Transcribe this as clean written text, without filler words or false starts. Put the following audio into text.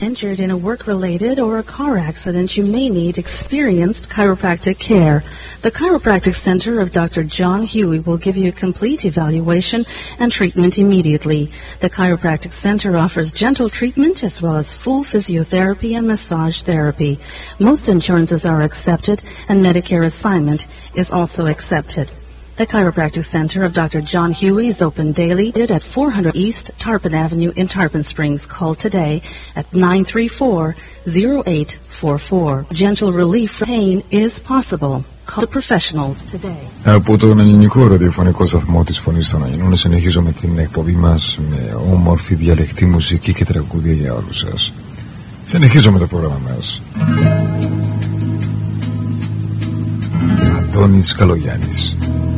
Injured in a work-related or a car accident, you may need experienced chiropractic care. The Chiropractic Center of Dr. John Huey will give you a complete evaluation and treatment immediately. The Chiropractic Center offers gentle treatment as well as full physiotherapy and massage therapy. Most insurances are accepted, and Medicare assignment is also accepted. The Chiropractic Center of Dr. John Huey is open daily at 400 East Tarpon Avenue in Tarpon Springs. Call today at 934-0844. Gentle relief from pain is possible. Call the professionals today. Από τον ελληνικό ραδιοφωνικό σταθμό της Φωνής των Αγγλών συνεχίζουμε την εκπομπή μας με όμορφη διαλεκτή μουσική και τραγούδια για όλους σας. Συνεχίζουμε το πρόγραμμα μας. Αντώνης Καλογιάννης.